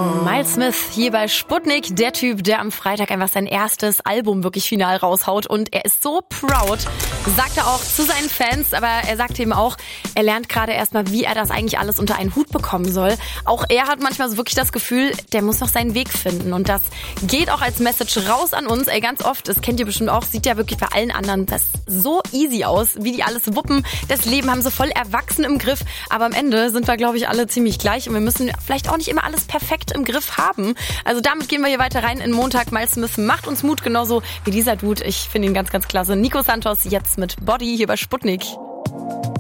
Miles Smith hier bei Sputnik, der Typ, der am Freitag einfach sein erstes Album wirklich final raushaut und er ist so proud, sagt er auch zu seinen Fans, aber er sagt eben auch, er lernt gerade erstmal, wie er das eigentlich alles unter einen Hut bekommen soll. Auch er hat manchmal so wirklich das Gefühl, der muss noch seinen Weg finden und das geht auch als Message raus an uns. Ey, ganz oft, das kennt ihr bestimmt auch, sieht ja wirklich bei allen anderen das so easy aus, wie die alles wuppen. Das Leben haben sie voll erwachsen im Griff, aber am Ende sind wir, glaube ich, alle ziemlich gleich und wir müssen vielleicht auch nicht immer alles perfekt im Griff haben. Also damit gehen wir hier weiter rein in Montag. Miles Smith macht uns Mut, genauso wie dieser Dude. Ich finde ihn ganz, ganz klasse. Nico Santos jetzt mit Body hier bei Sputnik.